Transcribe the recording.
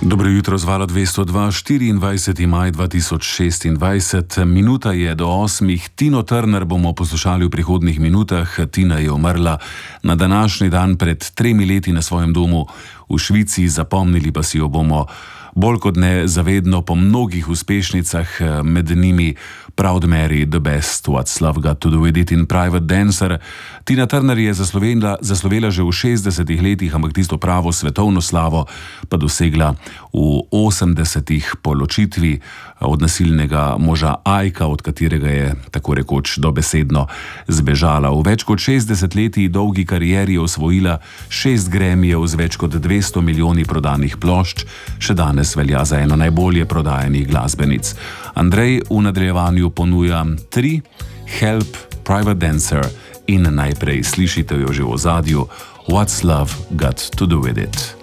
Dobro jutro, zvala 202, 24. maj 2026, minuta je do 8. Tino Turner bomo poslušali v prihodnih minutah. Tina je umrla na današnji dan pred 3 leti na svojem domu v Švici, zapomnili pa si jo bomo bolj kot ne zavedno po mnogih uspešnicah, med njimi Proud Mary, The Best, What's Love Got to Do With It in Private Dancer. Tina Turner je zaslovela že v 60. letih, ampak tisto pravo svetovno slavo pa dosegla v 80. po ločitvi od nasilnega moža Ika, od katerega je tako rekoč dobesedno zbežala. V več kot 60 letih dolgi karieri je osvojila 6 Grammyjev z več kot 200 milijoni prodanih plošč, še danes velja za eno najbolje prodajanih glasbenic. Andrej v nadaljevanju ponuja 3, Help, Private Dancer in najprej slišite jo že v ozadju, What's Love Got to Do With It.